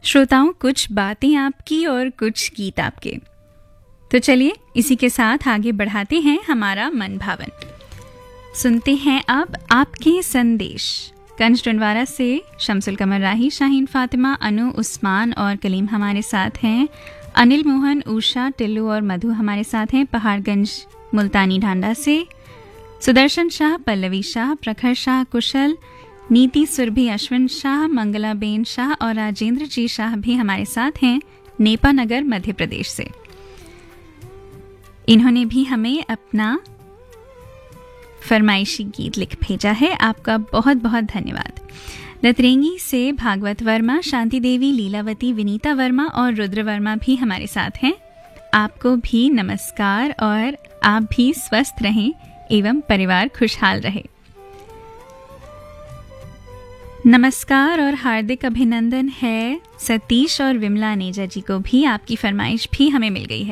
श्रोताओं, कुछ बातें आपकी और कुछ गीत आपके। तो चलिए इसी के साथ आगे बढ़ाते हैं हमारा मन भावन। सुनते हैं अब आपके संदेश। कंज टंडवारा से शमसुल कमर राही, शाहीन फातिमा, अनु, उस्मान और कलीम हमारे साथ हैं। अनिल, मोहन, उषा, टिल्लू और मधु हमारे साथ हैं पहाड़गंज मुल्तानी ढांडा से। सुदर्शन शाह, पल्लवी शाह, प्रखर शाह, कुशल, नीति सुरभि, अश्विन शाह, मंगलाबेन शाह और राजेंद्र जी शाह भी हमारे साथ हैं नेपा नगर मध्य प्रदेश से। इन्होंने भी हमें अपना फरमाइशी गीत लिख भेजा है। आपका बहुत बहुत धन्यवाद। लतरेंगी से भागवत वर्मा, शांति देवी, लीलावती, विनीता वर्मा और रुद्र वर्मा भी हमारे साथ हैं। आपको भी नमस्कार और आप भी स्वस्थ रहें एवं परिवार खुशहाल रहे। नमस्कार और हार्दिक अभिनंदन है सतीश और विमला नेजा जी को भी। आपकी फरमाइश भी हमें मिल गई है।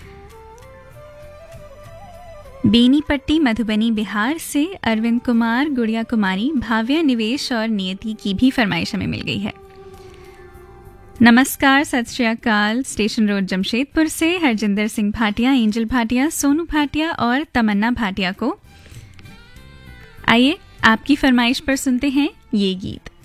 बेनीपट्टी मधुबनी बिहार से अरविंद कुमार, गुड़िया कुमारी, भाव्या, निवेश और नियति की भी फरमाइश हमें मिल गई है। नमस्कार, सत श्री अकाल स्टेशन रोड जमशेदपुर से हरजिंदर सिंह भाटिया, एंजल भाटिया, सोनू भाटिया और तमन्ना भाटिया को। आइए आपकी फरमाइश पर सुनते हैं ये गीत।